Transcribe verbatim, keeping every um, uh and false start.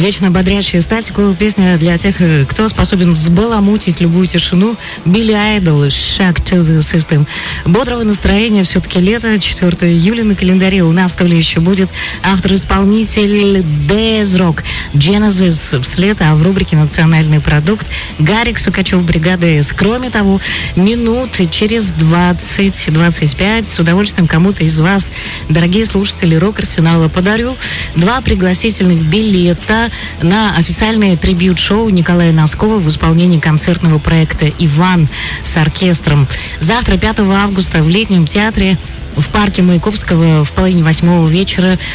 Вечно бодрящая статику. Песня для тех, кто способен взбаламутить любую тишину. Билли Айдол, Shock to the System. Бодрого настроения, все-таки лето, четвёртого июля на календаре. У нас то ли еще будет автор-исполнитель Death Rock, Genesis вслед, а в рубрике «Национальный продукт» Гарик Сукачев, бригада С. Кроме того, минут через двадцать-двадцать пять с удовольствием кому-то из вас, дорогие слушатели Рок-Арсенала, подарю два пригласительных билета на официальное трибьют-шоу Николая Носкова в исполнении концертного проекта «Иван» с оркестром. Завтра, пятого августа, в Летнем театре в парке Маяковского в половине восьмого вечера